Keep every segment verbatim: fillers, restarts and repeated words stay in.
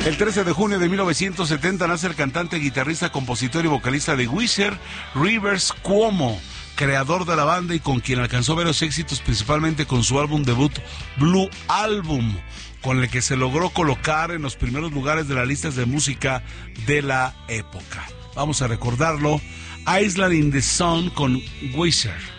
El trece de junio de mil novecientos setenta nace el cantante, guitarrista, compositor y vocalista de Weezer, Rivers Cuomo, creador de la banda y con quien alcanzó varios éxitos, principalmente con su álbum debut Blue Album, con el que se logró colocar en los primeros lugares de las listas de música de la época. Vamos a recordarlo, Island in the Sun con Weezer.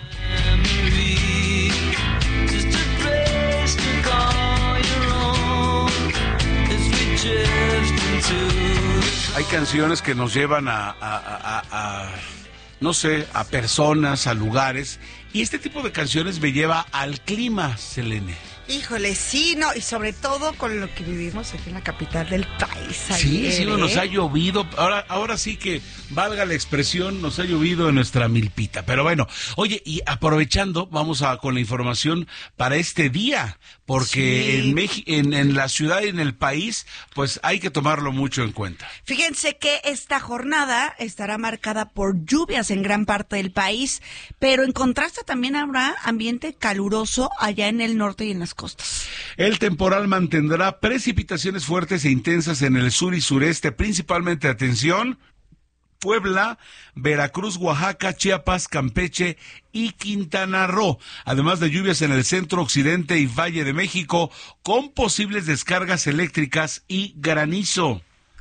Hay canciones que nos llevan a, a, a, a, a, no sé, a personas, a lugares, y este tipo de canciones me lleva al clima, Selene. Híjole, sí, no, y sobre todo con lo que vivimos aquí en la capital del país. Sí, ayer, sí, ¿eh? nos ha llovido, ahora, ahora sí que, valga la expresión, nos ha llovido en nuestra milpita. Pero bueno, oye, y aprovechando, vamos a con la información para este día, porque sí. en, Meji- en, en la ciudad y en el país, pues hay que tomarlo mucho en cuenta. Fíjense que esta jornada estará marcada por lluvias en gran parte del país, pero en contraste también habrá ambiente caluroso allá en el norte y en las costas. El temporal mantendrá precipitaciones fuertes e intensas en el sur y sureste, principalmente, atención, Puebla, Veracruz, Oaxaca, Chiapas, Campeche y Quintana Roo, además de lluvias en el centro, occidente y Valle de México, con posibles descargas eléctricas y granizo.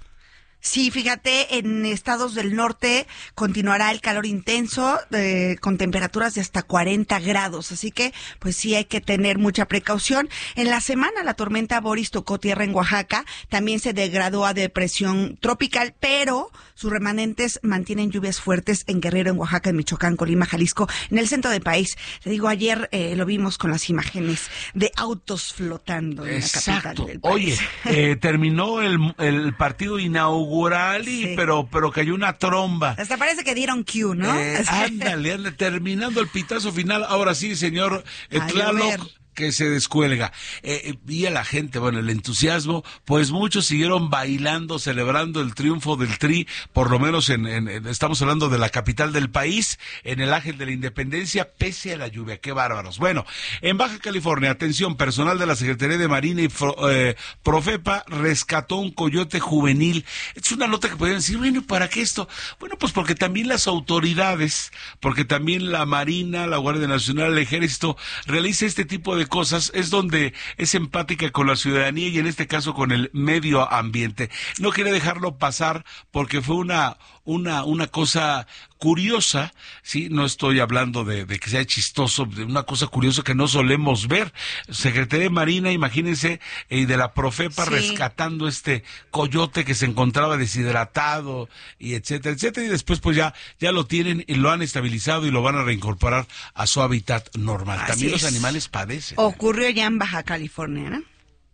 Sí, fíjate, en estados del norte continuará el calor intenso, eh, con temperaturas de hasta cuarenta grados, así que pues sí hay que tener mucha precaución. En la semana la tormenta Boris tocó tierra en Oaxaca, también se degradó a depresión tropical, pero sus remanentes mantienen lluvias fuertes en Guerrero, en Oaxaca, en Michoacán, Colima, Jalisco, en el centro del país. Te digo, ayer eh, lo vimos con las imágenes de autos flotando en Exacto. la capital del país. Oye, eh, terminó el, el partido inaugural y Sí. pero pero cayó una tromba. Hasta parece que dieron cue, ¿no? Eh, ándale, ándale, terminando el pitazo final. Ahora sí, señor eh, A Tlaloc, llover. que se descuelga. Eh, eh, vi a la gente, bueno, el entusiasmo, pues muchos siguieron bailando, celebrando el triunfo del Tri, por lo menos en, en, en estamos hablando de la capital del país, en el Ángel de la Independencia, pese a la lluvia. ¡Qué bárbaros! Bueno, en Baja California, atención, personal de la Secretaría de Marina y Fro, eh, Profepa rescató un coyote juvenil. Es una nota que podrían decir, bueno, ¿para qué esto? Bueno, pues porque también las autoridades, porque también la Marina, la Guardia Nacional, el Ejército, realiza este tipo de cosas, es donde es empática con la ciudadanía y en este caso con el medio ambiente. No quería dejarlo pasar porque fue una una una cosa curiosa, sí, no estoy hablando de, de que sea chistoso, de una cosa curiosa que no solemos ver. Secretaría de Marina, imagínense, y eh, de la Profepa Sí. rescatando este coyote que se encontraba deshidratado y etcétera, etcétera, y después pues ya ya lo tienen y lo han estabilizado y lo van a reincorporar a su hábitat normal. Así También es. los animales padecen. Ocurrió ya en Baja California, ¿no?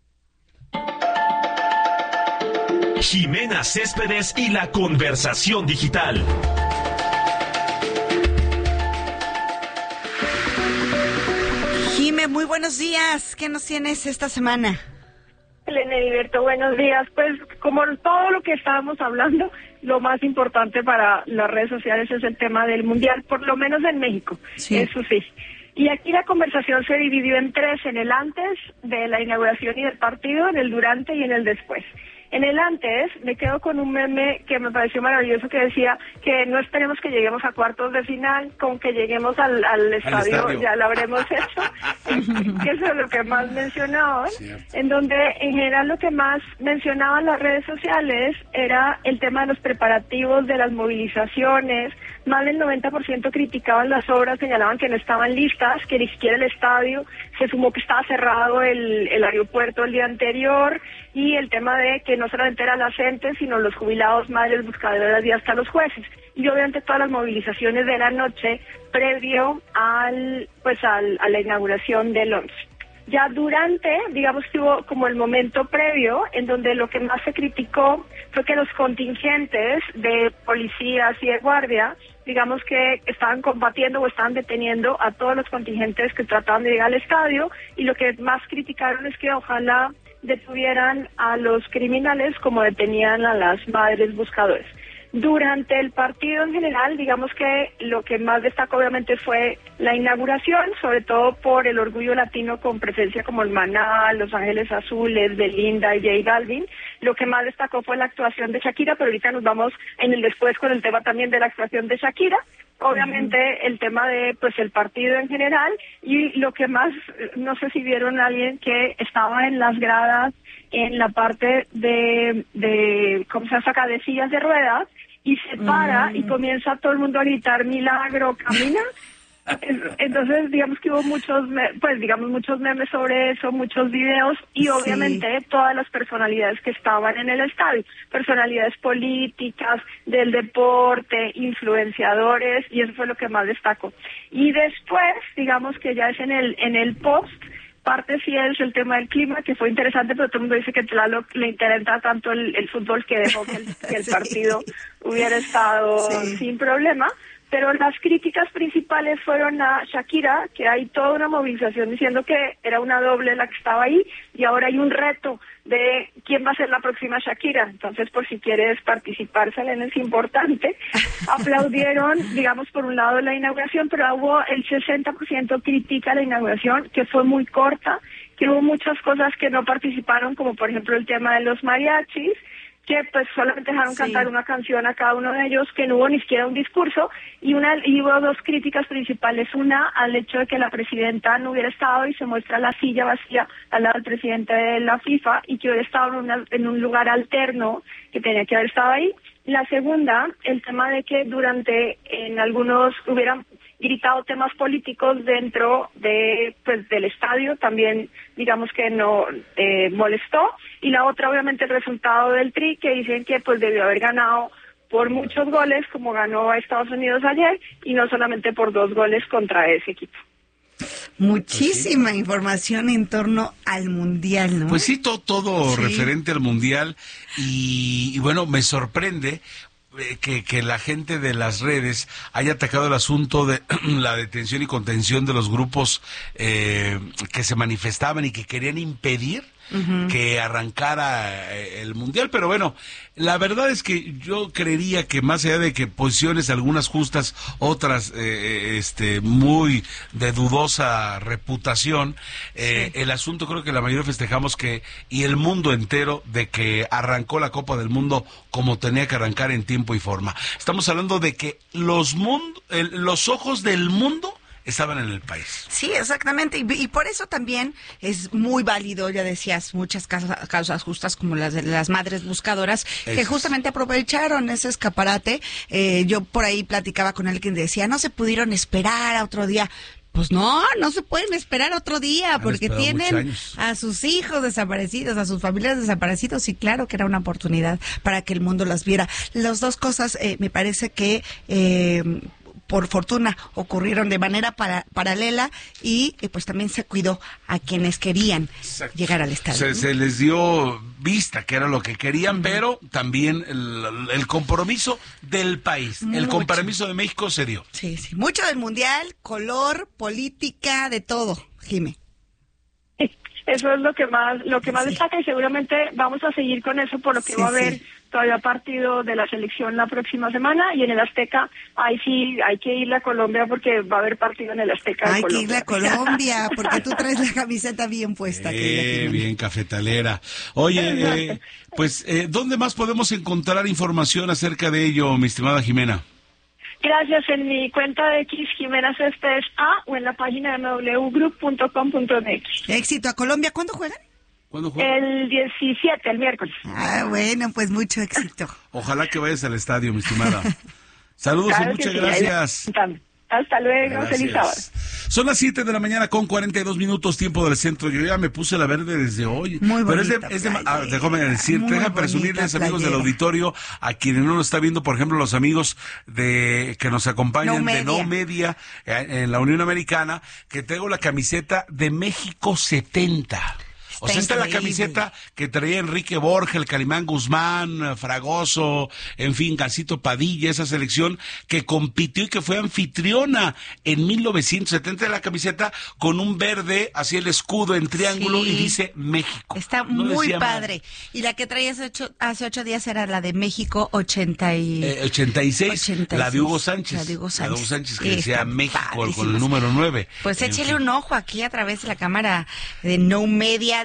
Jimena Céspedes y la conversación digital. Jime, muy buenos días. ¿Qué nos tienes esta semana? Elena Heriberto, buenos días. Pues como todo lo que estábamos hablando, lo más importante para las redes sociales es el tema del Mundial, por lo menos en México, Sí. eso sí. Y aquí la conversación se dividió en tres, en el antes de la inauguración y del partido, en el durante y en el después. En el antes me quedo con un meme que me pareció maravilloso que decía que no esperemos que lleguemos a cuartos de final, con que lleguemos al, al, estadio, estadio. ya lo habremos hecho, que eso es lo que más mencionaban, Cierto. en donde en general lo que más mencionaban las redes sociales era el tema de los preparativos, de las movilizaciones. Más del noventa por ciento criticaban las obras, señalaban que no estaban listas, que ni siquiera el estadio, se sumó que estaba cerrado el, el aeropuerto el día anterior, y el tema de que no solamente era la gente, sino los jubilados, madres, buscadoras y hasta los jueces. Y obviamente todas las movilizaciones de la noche previo al, pues al, a la inauguración del once. Ya durante, digamos que hubo como el momento previo, en donde lo que más se criticó fue que los contingentes de policías y de guardia, digamos que estaban combatiendo o estaban deteniendo a todos los contingentes que trataban de llegar al estadio, y lo que más criticaron es que ojalá detuvieran a los criminales como detenían a las madres buscadoras. Durante el partido en general, digamos que lo que más destacó obviamente fue la inauguración, sobre todo por el orgullo latino con presencia como el Maná, Los Ángeles Azules, Belinda y J Balvin. lo que más destacó fue la actuación de Shakira, pero ahorita nos vamos en el después con el tema también de la actuación de Shakira. Obviamente uh-huh. el tema de pues el partido en general, y lo que más, no sé si vieron a alguien que estaba en las gradas en la parte de, de ¿cómo se saca? De sillas de ruedas, y se para uh-huh. y comienza todo el mundo a gritar milagro, camina. Entonces, digamos que hubo muchos, pues digamos muchos memes sobre eso, muchos videos, y obviamente sí. todas las personalidades que estaban en el estadio, personalidades políticas, del deporte, influenciadores, y eso fue lo que más destacó. Y después, digamos que ya es en el en el post, parte sí es el tema del clima, que fue interesante, pero todo el mundo dice que Tlaloc le interesa tanto el, el fútbol que dejó que el, que el partido sí. hubiera estado sí. sin problema. Pero las críticas principales fueron a Shakira, que hay toda una movilización diciendo que era una doble la que estaba ahí, y ahora hay un reto de quién va a ser la próxima Shakira. Entonces, por si quieres participar, Selena, es importante. Aplaudieron, digamos, por un lado la inauguración, pero hubo el sesenta por ciento crítica a la inauguración, que fue muy corta, que hubo muchas cosas que no participaron, como por ejemplo el tema de los mariachis, que pues solamente dejaron sí. cantar una canción a cada uno de ellos, que no hubo ni siquiera un discurso, y una y hubo dos críticas principales. Una, al hecho de que la presidenta no hubiera estado, y se muestra la silla vacía al lado del presidente de la FIFA, y que hubiera estado en, una, en un lugar alterno, que tenía que haber estado ahí. La segunda, el tema de que durante, en algunos, hubieran gritado temas políticos dentro de pues del estadio, también digamos que no eh, molestó. Y la otra, obviamente, el resultado del Tri, que dicen que pues debió haber ganado por muchos goles, como ganó a Estados Unidos ayer, y no solamente por dos goles contra ese equipo. Muchísima pues sí. información en torno al Mundial, ¿no? Pues sí, todo, todo sí. referente al Mundial, y, y bueno, me sorprende Que, que la gente de las redes haya atacado el asunto de la detención y contención de los grupos eh, que se manifestaban y que querían impedir uh-huh. que arrancara el Mundial. Pero bueno, la verdad es que yo creería que más allá de que posiciones algunas justas, otras eh, este muy de dudosa reputación, eh, sí. el asunto creo que la mayoría festejamos que, y el mundo entero, de que arrancó la Copa del Mundo como tenía que arrancar, en tiempo y forma. Estamos hablando de que los mundo, el, los ojos del mundo estaban en el país. Sí, exactamente, y, y por eso también es muy válido, ya decías, muchas causas, causas justas como las de las madres buscadoras, eso. Que justamente aprovecharon ese escaparate. Eh, yo por ahí platicaba con alguien que decía, no se pudieron esperar a otro día. Pues no, no se pueden esperar otro día, han porque tienen a sus hijos desaparecidos, a sus familias desaparecidos, y claro que era una oportunidad para que el mundo las viera. Las dos cosas eh, me parece que eh, por fortuna ocurrieron de manera para, paralela, y eh, pues también se cuidó a quienes querían Exacto. llegar al estadio. Se, ¿no? se les dio vista que era lo que querían, uh-huh. pero también el, el compromiso del país, Mucho. el compromiso de México se dio. Sí, sí, mucho del Mundial, color, política, de todo, Jimé. Eso es lo que más lo que más sí. destaca, y seguramente vamos a seguir con eso, por lo que sí, va a haber sí. todavía partido de la selección la próxima semana, y en el Azteca ahí sí hay que irle a Colombia, porque va a haber partido en el Azteca de Hay Colombia. que irle a Colombia, porque tú traes la camiseta bien puesta. Eh, bien cafetalera. Oye, eh, pues, eh, ¿dónde más podemos encontrar información acerca de ello, mi estimada Jimena? Gracias, en mi cuenta de X, Jimena Céspedes A, o en la página de m w group punto com punto m x. Éxito a Colombia. ¿Cuándo juegan? ¿Cuándo juegan? El diecisiete, el miércoles. Ah, bueno, pues mucho éxito. Ojalá que vayas al estadio, mi estimada. Saludos claro y muchas sí, gracias. Hasta luego, gracias. Feliz sábado. Son las siete de la mañana con cuarenta y dos minutos, tiempo del centro. Yo ya me puse la verde desde hoy. Muy Pero bonita es de, es de ah, déjame decir, deja presumirles, amigos del auditorio, a quienes no nos está viendo, por ejemplo, los amigos de que nos acompañan no de No Media eh, en la Unión Americana, que tengo la camiseta de México setenta. O sea, esta es la camiseta que traía Enrique Borja, el Calimán Guzmán, Fragoso, en fin, Gancito Padilla, esa selección que compitió y que fue anfitriona en mil novecientos setenta, la camiseta con un verde, así el escudo en triángulo, sí. y dice México. Está no muy padre. Mal. Y la que traía hace ocho, hace ocho días era la de México ochenta y... eh, ochenta y seis, ochenta y seis, la de Hugo Sánchez. La de Hugo Sánchez, la de Hugo Sánchez que decía está México padrísimo. Con el número nueve. Pues échale un ojo aquí a través de la cámara de No Media.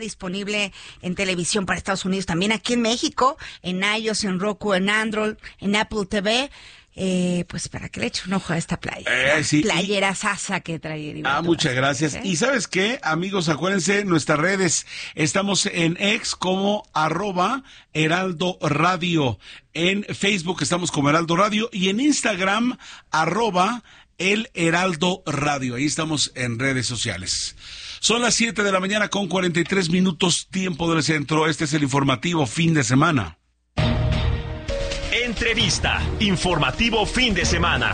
disponible en televisión para Estados Unidos, también aquí en México, en iOS, en Roku, en Android, en Apple T V. Eh, pues para que le eche un ojo a esta playa. Eh, sí, playera sasa que trae. Ah, muchas gracias. ¿Eh? Y ¿sabes qué, amigos? Acuérdense, nuestras redes. Estamos en X como arroba Heraldo Radio. En Facebook estamos como Heraldo Radio. Y en Instagram, arroba El Heraldo Radio. Ahí estamos en redes sociales. Son las siete de la mañana con cuarenta y tres minutos, tiempo del centro. Este es el informativo fin de semana. Entrevista. Informativo fin de semana.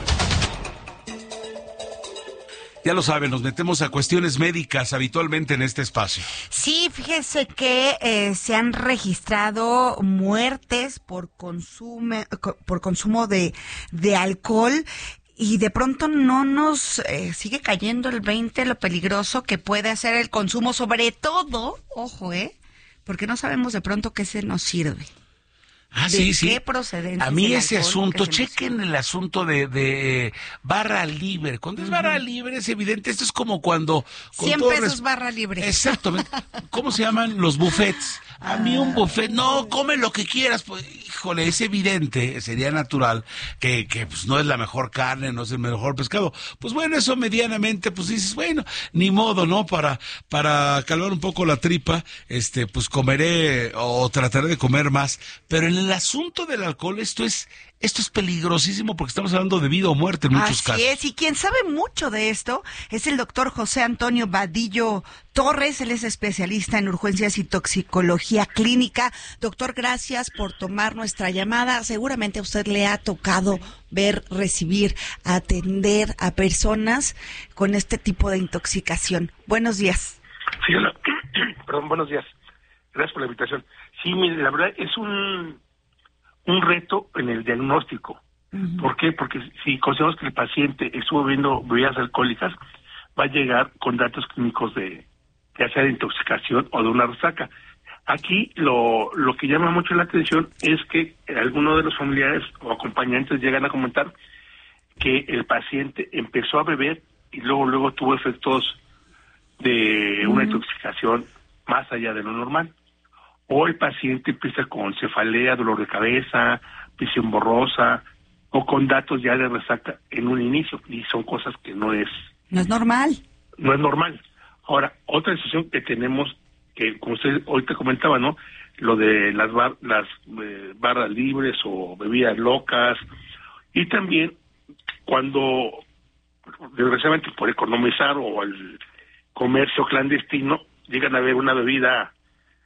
Ya lo saben, nos metemos a cuestiones médicas habitualmente en este espacio. Sí, fíjese que eh, se han registrado muertes por consumo, por consumo de, de alcohol. Y de pronto no nos eh, sigue cayendo el veinte, lo peligroso que puede hacer el consumo, sobre todo, ojo, ¿eh? Porque no sabemos de pronto qué se nos sirve. Ah, ¿De sí, qué sí. procedencia A mí es ese el alcohol? asunto, chequen el asunto de, de barra libre. Cuando es uh-huh. barra libre es evidente, esto es como cuando... Con cien pesos res... barra libre. Exactamente. ¿Cómo se llaman? Los buffets. A mí un buffet, no, come lo que quieras. Pues, híjole, es evidente, sería natural que, que pues, no es la mejor carne, no es el mejor pescado. Pues bueno, eso medianamente, pues dices, bueno, ni modo, ¿no? Para, para calmar un poco la tripa, este, pues comeré o trataré de comer más. Pero en el asunto del alcohol, esto es... Esto es peligrosísimo porque estamos hablando de vida o muerte en muchos Así casos. Así es, y quien sabe mucho de esto es el doctor José Antonio Vadillo Torres. Él es especialista en urgencias y toxicología clínica. Doctor, gracias por tomar nuestra llamada. Seguramente a usted le ha tocado ver, recibir, atender a personas con este tipo de intoxicación. Buenos días. Sí, hola. Perdón, buenos días. Gracias por la invitación. Sí, mire, la verdad es un... un reto en el diagnóstico. Uh-huh. ¿Por qué? Porque si consideramos que el paciente estuvo bebiendo bebidas alcohólicas, va a llegar con datos clínicos de, ya sea de intoxicación o de una resaca. Aquí lo, lo que llama mucho la atención es que algunos de los familiares o acompañantes llegan a comentar que el paciente empezó a beber y luego luego tuvo efectos de una uh-huh. intoxicación más allá de lo normal. O el paciente empieza con cefalea, dolor de cabeza, visión borrosa, o con datos ya de resaca en un inicio, y son cosas que no es... No es normal. No es normal. Ahora, otra decisión que tenemos, que como usted ahorita comentaba, ¿no? Lo de las, bar, las eh, barras libres o bebidas locas, y también cuando, desgraciadamente por economizar o el comercio clandestino, llegan a ver una bebida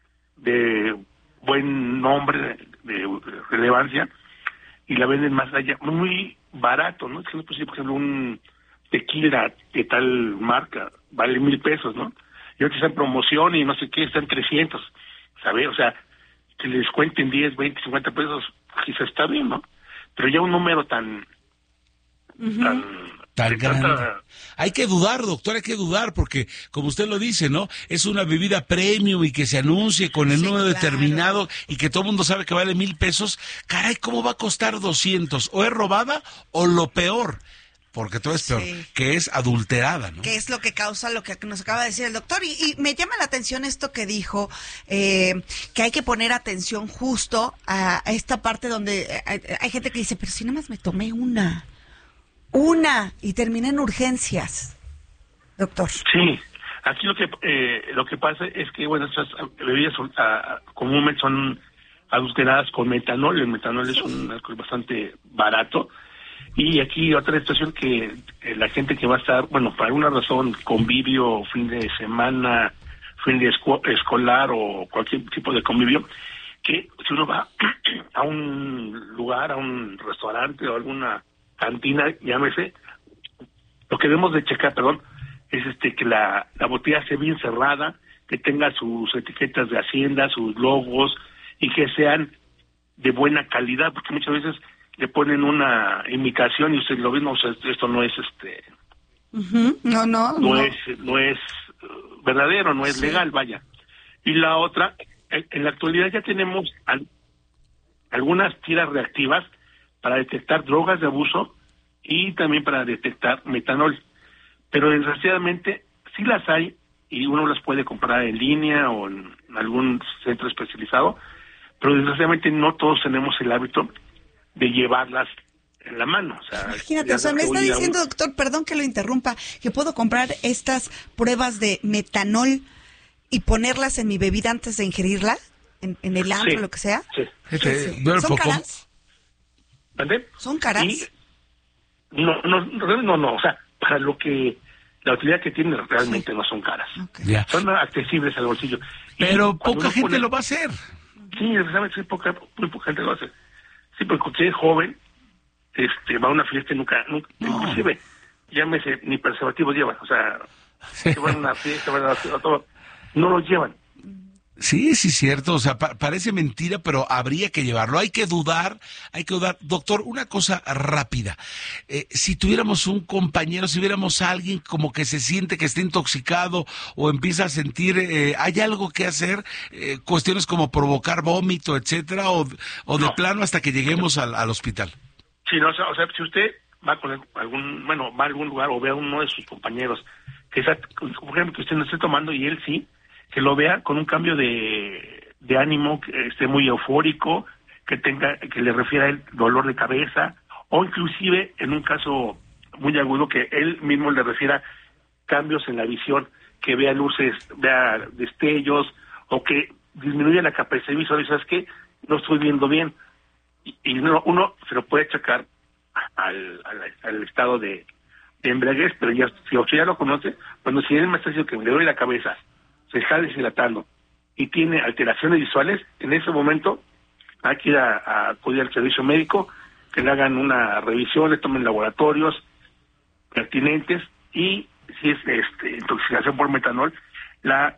de buen nombre, de relevancia, y la venden más allá, muy barato, ¿no? Es que no es posible, por ejemplo, un tequila de tal marca vale mil pesos, ¿no? Y ahorita está en promoción y no sé qué, está en trescientos, ¿sabes? O sea, que les cuenten diez, veinte, cincuenta pesos, quizás está bien, ¿no? Pero ya un número tan... Uh-huh. tan Tan grande. Tanta... Hay que dudar, doctor, hay que dudar, porque como usted lo dice, ¿no? Es una bebida premium y que se anuncie con el sí, número claro. determinado y que todo el mundo sabe que vale mil pesos. Caray, ¿cómo va a costar doscientos? O es robada o lo peor, porque todo es peor, sí. que es adulterada, ¿no? Que es lo que causa lo que nos acaba de decir el doctor. Y, y me llama la atención esto que dijo, eh, que hay que poner atención justo a, a esta parte donde hay, hay gente que dice, pero si nada más me tomé una... Una, y termina en urgencias, doctor. Sí, aquí lo que eh, lo que pasa es que, bueno, estas bebidas son, uh, comúnmente son adulteradas con metanol. El metanol sí. es un alcohol bastante barato. Y aquí otra situación que eh, la gente que va a estar, bueno, por alguna razón, convivio, fin de semana, fin de esco- escolar o cualquier tipo de convivio, que si uno va a un lugar, a un restaurante o alguna cantina, llámese, lo que debemos de checar, perdón, es este que la, la botella esté bien cerrada, que tenga sus etiquetas de Hacienda, sus logos, y que sean de buena calidad, porque muchas veces le ponen una imitación y usted lo ve, no, o sea, esto no es este uh-huh. no, no, no, no es no es uh, verdadero, no es sí. legal, vaya. Y la otra, en, en la actualidad ya tenemos al, algunas tiras reactivas para detectar drogas de abuso y también para detectar metanol. Pero desgraciadamente sí las hay, y uno las puede comprar en línea o en algún centro especializado, pero desgraciadamente no todos tenemos el hábito de llevarlas en la mano. O sea, imagínate, o sea, me está diciendo, doctor, perdón que lo interrumpa, que puedo comprar estas pruebas de metanol y ponerlas en mi bebida antes de ingerirla, en, en el antro, sí, lo que sea. Sí. Este, Sí. bueno, ¿Son poco- caras? ¿Vale? ¿Son caras? Y- no, no, no, no, no, o sea, para lo que la utilidad que tienen realmente no son caras. Ok. Ya. Son accesibles al bolsillo. Y Pero cuando poca uno gente pone- lo va a hacer. Sí, exactamente, sí, poca, muy poca gente lo hace. Sí, porque cualquier joven este, va a una fiesta y nunca, nunca No. inclusive, llámese, ni preservativos llevan, o sea, se van a una fiesta, van a, a todo, no los llevan. Sí, sí, cierto. O sea, pa- parece mentira, pero habría que llevarlo. Hay que dudar, hay que dudar. Doctor, una cosa rápida. Eh, si tuviéramos un compañero, si viéramos a alguien como que se siente que está intoxicado o empieza a sentir, eh, ¿hay algo que hacer? Eh, cuestiones como provocar vómito, etcétera, o, o de No. plano hasta que lleguemos al, al hospital. Sí, no, o sea, o sea, si usted va con algún, bueno, va a algún lugar o ve a uno de sus compañeros, que está, por ejemplo, que usted no esté tomando y él sí, que lo vea con un cambio de, de ánimo, que esté muy eufórico, que tenga, que le refiera el dolor de cabeza, o inclusive en un caso muy agudo que él mismo le refiera cambios en la visión, que vea luces, vea destellos, o que disminuya la capacidad visual y sabes que no estoy viendo bien. Y, y uno, uno se lo puede achacar al, al, al estado de, de embriaguez, pero ya si usted ya lo conoce, cuando si él me está diciendo que le duele la cabeza, se está deshidratando y tiene alteraciones visuales, en ese momento hay que ir a, a acudir al servicio médico, que le hagan una revisión, le tomen laboratorios pertinentes y si es este, intoxicación por metanol, la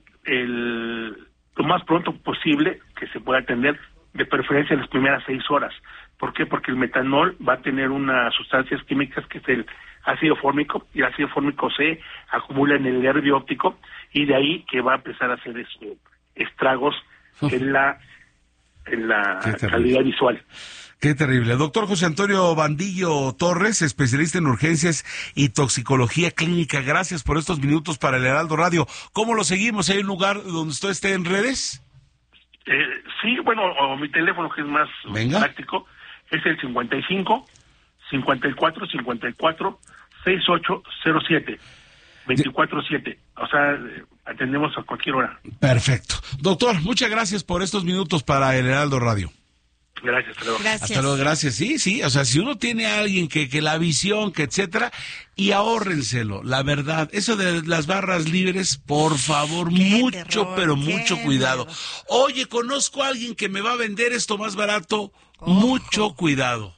el lo más pronto posible que se pueda atender, de preferencia en las primeras seis horas. ¿Por qué? Porque el metanol va a tener unas sustancias químicas que es el ácido fórmico, y el ácido fórmico se acumula en el nervio óptico, y de ahí que va a empezar a hacer eso, estragos Uf. en la en la Qué terrible. calidad visual. Qué terrible. Doctor José Antonio Bandillo Torres, especialista en urgencias y toxicología clínica. Gracias por estos minutos para el Heraldo Radio. ¿Cómo lo seguimos? ¿Hay un lugar donde usted esté en redes? Eh, sí, bueno, o mi teléfono, que es más Venga. práctico, es el cincuenta y cinco, cincuenta y cuatro, cincuenta y cuatro, sesenta y ocho cero siete, veinticuatro siete. O sea, eh, atendemos a cualquier hora. Perfecto. Doctor, muchas gracias por estos minutos para el Heraldo Radio. Gracias, hasta luego. Gracias. Hasta luego, gracias. Sí, sí, o sea, si uno tiene a alguien que, que la visión, que etcétera, y ahórrenselo, la verdad, eso de las barras libres, por favor, Qué mucho, terror, pero qué mucho cuidado. miedo. Oye, conozco a alguien que me va a vender esto más barato, Ojo. mucho cuidado.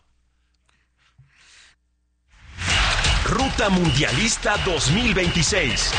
Ruta Mundialista dos mil veintiséis.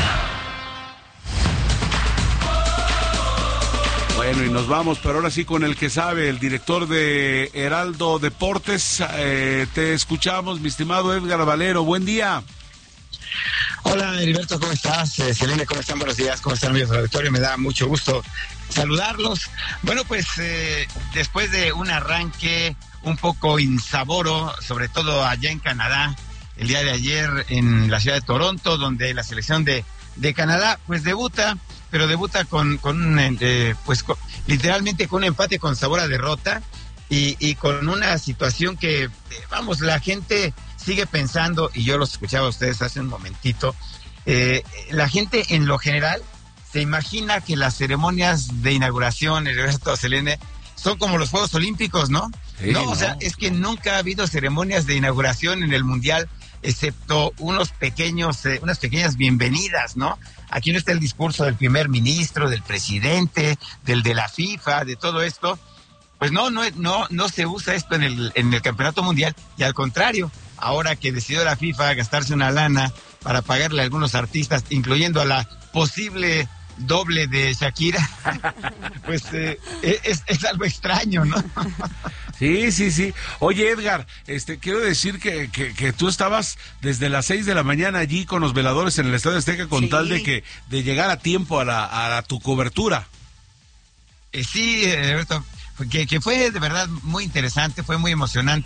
Bueno, y nos vamos, pero ahora sí con el que sabe, el director de Heraldo Deportes. Eh, te escuchamos, mi estimado Edgar Valero. Buen día. Hola, Heriberto, ¿cómo estás? Eh, Selene, ¿cómo están? Buenos días, ¿cómo están, amigos del auditorio? Me da mucho gusto saludarlos. Bueno, pues eh, después de un arranque un poco insaboro, sobre todo allá en Canadá, el día de ayer en la ciudad de Toronto, donde la selección de, de Canadá pues debuta, pero debuta con, con un, eh, pues con, literalmente con un empate con sabor a derrota y, y con una situación que, eh, vamos, la gente sigue pensando, y yo los escuchaba a ustedes hace un momentito, eh, la gente en lo general se imagina que las ceremonias de inauguración, Heriberto, Selene, son como los Juegos Olímpicos, ¿no? Sí, no, no. o sea, es que nunca ha habido ceremonias de inauguración en el Mundial, excepto unos pequeños, eh, unas pequeñas bienvenidas, ¿no? Aquí no está el discurso del primer ministro, del presidente, del de la FIFA, de todo esto. Pues no, no, no, no se usa esto en el, en el Campeonato Mundial, y al contrario, ahora que decidió la FIFA gastarse una lana para pagarle a algunos artistas, incluyendo a la posible doble de Shakira, pues eh, es, es algo extraño, ¿no? Sí, sí, sí. Oye, Edgar, este, quiero decir que, que, que tú estabas desde las seis de la mañana allí con los veladores en el Estadio Azteca con Sí. tal de que de llegar a tiempo a la a la- tu cobertura. Eh, sí, Alberto, que, que fue de verdad muy interesante, fue muy emocionante.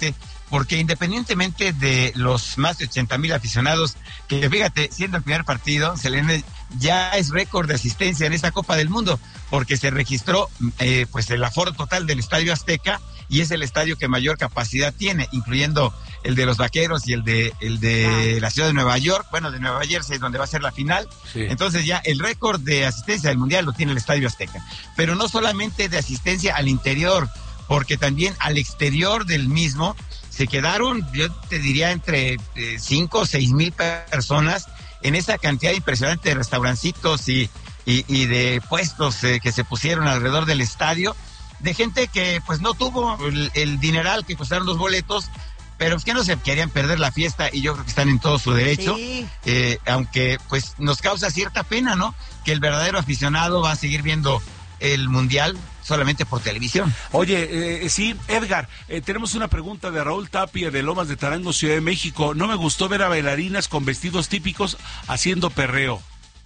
porque independientemente de los más de ochenta mil aficionados, que fíjate, siendo el primer partido, Selene, ya es récord de asistencia en esta Copa del Mundo, porque se registró eh, pues el aforo total del Estadio Azteca, y es el estadio que mayor capacidad tiene, incluyendo el de los Vaqueros y el de el de ah. la ciudad de Nueva York, bueno, de Nueva Jersey, donde va a ser la final. Sí. Entonces ya el récord de asistencia del Mundial lo tiene el Estadio Azteca. Pero no solamente de asistencia al interior, porque también al exterior del mismo se quedaron, yo te diría, entre cinco o seis mil personas en esa cantidad impresionante de restaurancitos y, y, y de puestos eh, que se pusieron alrededor del estadio, de gente que pues no tuvo el, el dineral que costaron los boletos, pero es que no se querían perder la fiesta, y yo creo que están en todo su derecho, sí. eh, aunque pues nos causa cierta pena, ¿no?, que el verdadero aficionado va a seguir viendo el Mundial solamente por televisión. Oye, eh, sí, Edgar, eh, tenemos una pregunta de Raúl Tapia de Lomas de Tarango, Ciudad de México. No me gustó ver a bailarinas con vestidos típicos haciendo perreo.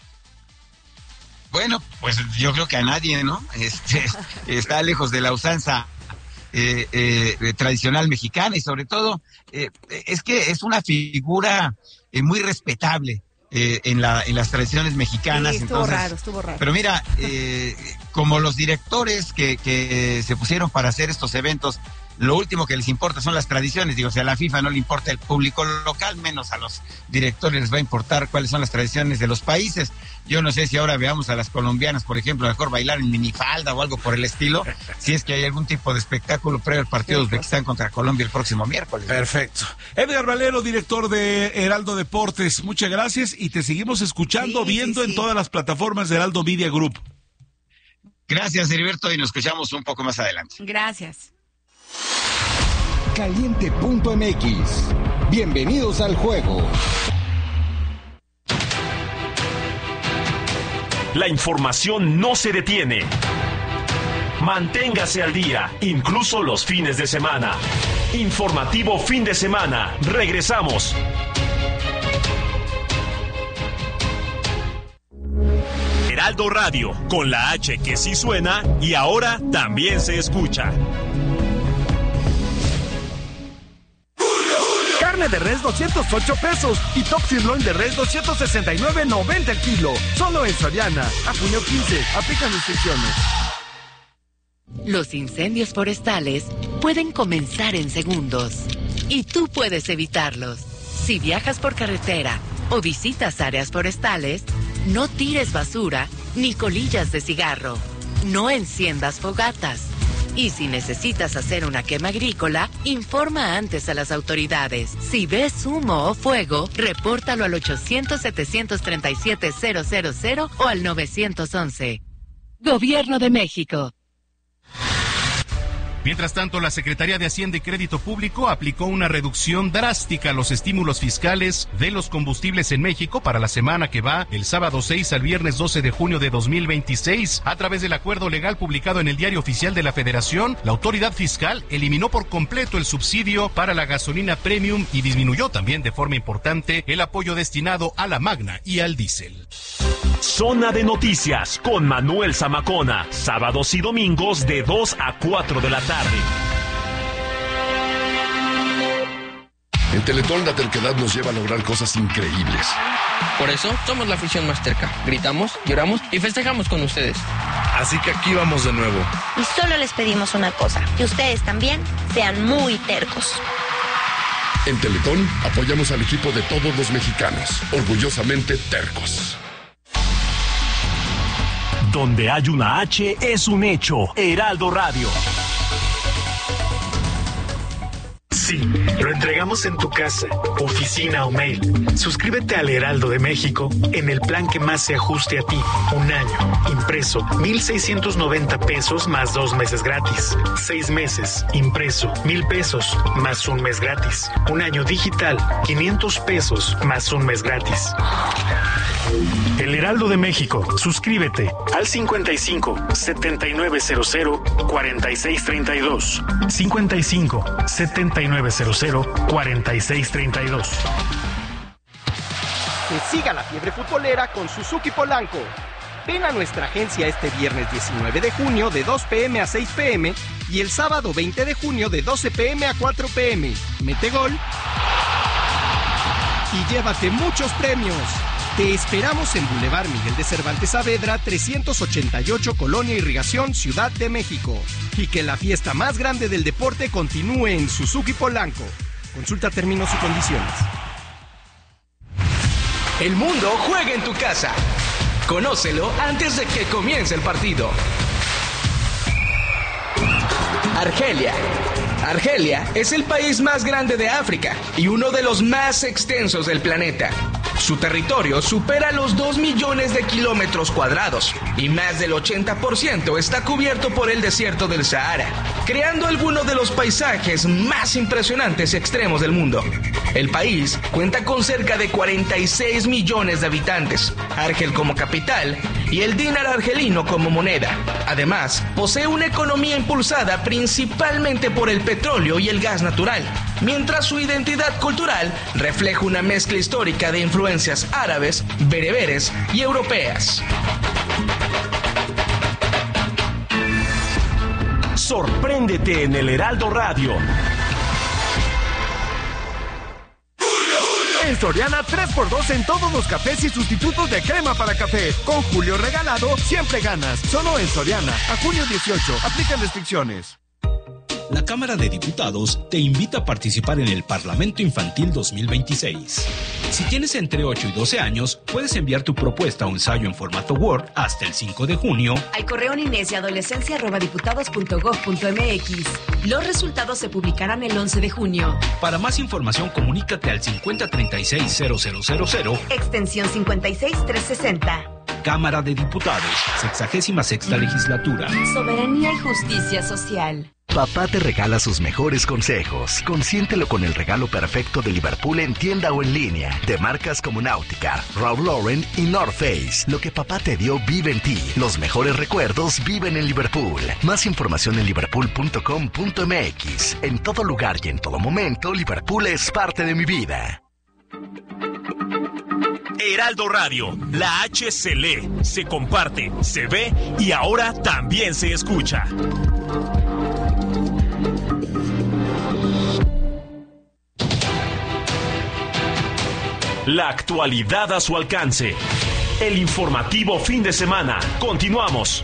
Bueno, pues yo creo que a nadie, ¿no? Este, está lejos de la usanza eh, eh, tradicional mexicana, y sobre todo eh, es que es una figura eh, muy respetable eh, en la en las tradiciones mexicanas. Sí, estuvo entonces, raro, estuvo raro. Pero mira, eh, como los directores que, que se pusieron para hacer estos eventos, lo último que les importa son las tradiciones. Digo, si a la FIFA no le importa el público local, menos a los directores les va a importar cuáles son las tradiciones de los países. Yo no sé si ahora veamos a las colombianas, por ejemplo, mejor bailar en minifalda o algo por el estilo, si es que hay algún tipo de espectáculo previo al partido de Uzbekistán contra Colombia el próximo miércoles. Perfecto. Edgar Valero, director de Heraldo Deportes, muchas gracias, y te seguimos escuchando, sí, viendo sí, sí. en todas las plataformas de Heraldo Media Group. Gracias, Heriberto, y nos escuchamos un poco más adelante. Gracias. Caliente punto M X. Bienvenidos al juego. La información no se detiene. Manténgase al día, incluso los fines de semana. Informativo fin de semana. Regresamos. Heraldo Radio, con la H que sí suena y ahora también se escucha. Carne de res doscientos ocho pesos y top sirloin de res doscientos sesenta y nueve noventa el kilo. Solo en Soriana. A junio quince. Aplican restricciones. Los incendios forestales pueden comenzar en segundos y tú puedes evitarlos. Si viajas por carretera o visitas áreas forestales, no tires basura ni colillas de cigarro. No enciendas fogatas. Y si necesitas hacer una quema agrícola, informa antes a las autoridades. Si ves humo o fuego, repórtalo al ochocientos, setecientos treinta y siete, cero cero cero o al nueve once. Gobierno de México. Mientras tanto, la Secretaría de Hacienda y Crédito Público aplicó una reducción drástica a los estímulos fiscales de los combustibles en México para la semana que va del sábado seis al viernes doce de junio de dos mil veintiséis. A través del acuerdo legal publicado en el Diario Oficial de la Federación, la autoridad fiscal eliminó por completo el subsidio para la gasolina premium y disminuyó también de forma importante el apoyo destinado a la Magna y al diésel. Zona de Noticias con Manuel Zamacona, sábados y domingos de dos a cuatro de la tarde. En Teletón la terquedad nos lleva a lograr cosas increíbles. Por eso somos la afición más terca. Gritamos, lloramos y festejamos con ustedes. Así que aquí vamos de nuevo. Y solo les pedimos una cosa, que ustedes también sean muy tercos. En Teletón apoyamos al equipo de todos los mexicanos, orgullosamente tercos. Donde hay una H es un hecho. Heraldo Radio. Sí, lo entregamos en tu casa, oficina o mail. Suscríbete al Heraldo de México en el plan que más se ajuste a ti. Un año, impreso, mil seiscientos noventa pesos más dos meses gratis. Seis meses, impreso, mil pesos más un mes gratis. Un año digital, quinientos pesos más un mes gratis. El Heraldo de México. Suscríbete al cincuenta y cinco, setenta y nueve cero cero, cuarenta y seis treinta y dos. cincuenta y cinco, setenta y nueve cero cero, cuarenta y seis treinta y dos. Que siga la fiebre futbolera con Suzuki Polanco. Ven a nuestra agencia este viernes diecinueve de junio de dos pe eme a seis pe eme y el sábado veinte de junio de doce pe eme a cuatro pe eme. Mete gol y llévate muchos premios. Te esperamos en Boulevard Miguel de Cervantes Saavedra, trescientos ochenta y ocho, Colonia Irrigación, Ciudad de México. Y que la fiesta más grande del deporte continúe en Suzuki Polanco. Consulta términos y condiciones. El mundo juega en tu casa. Conócelo antes de que comience el partido. Argelia. Argelia es el país más grande de África y uno de los más extensos del planeta. Su territorio supera los dos millones de kilómetros cuadrados y más del ochenta por ciento está cubierto por el desierto del Sahara, creando algunos de los paisajes más impresionantes y extremos del mundo. El país cuenta con cerca de cuarenta y seis millones de habitantes, Argel como capital y el dinar argelino como moneda. Además, posee una economía impulsada principalmente por el petróleo y el gas natural, mientras su identidad cultural refleja una mezcla histórica de influencias árabes, bereberes y europeas. Sorpréndete en el Heraldo Radio. En Soriana, tres por dos en todos los cafés y sustitutos de crema para café. Con Julio regalado, siempre ganas. Solo en Soriana. A junio dieciocho. Aplican restricciones. La Cámara de Diputados te invita a participar en el Parlamento Infantil dos mil veintiséis. Si tienes entre ocho y doce años, puedes enviar tu propuesta o ensayo en formato Word hasta el cinco de junio al correo niñez y adolescencia arroba diputados punto gob punto eme equis. Los resultados se publicarán el once de junio. Para más información, comunícate al cincuenta treinta y seis cero cero cero cero, extensión cincuenta y seis trescientos sesenta. Cámara de Diputados, sexagésima sexta legislatura. Soberanía y justicia social. Papá te regala sus mejores consejos. Consiéntelo con el regalo perfecto de Liverpool en tienda o en línea. De marcas como Nautica, Ralph Lauren y North Face. Lo que papá te dio vive en ti. Los mejores recuerdos viven en Liverpool. Más información en liverpool punto com punto eme equis. En todo lugar y en todo momento, Liverpool es parte de mi vida. Heraldo Radio, la H se lee, se comparte, se ve y ahora también se escucha. La actualidad a su alcance. El informativo fin de semana. Continuamos.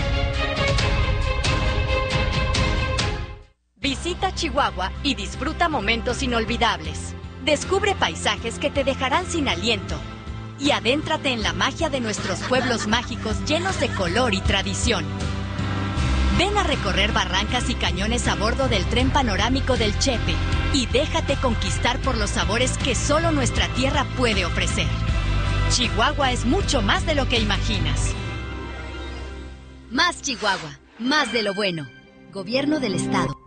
Visita Chihuahua y disfruta momentos inolvidables. Descubre paisajes que te dejarán sin aliento. Y adéntrate en la magia de nuestros pueblos mágicos llenos de color y tradición. Ven a recorrer barrancas y cañones a bordo del tren panorámico del Chepe y déjate conquistar por los sabores que solo nuestra tierra puede ofrecer. Chihuahua es mucho más de lo que imaginas. Más Chihuahua, más de lo bueno. Gobierno del Estado.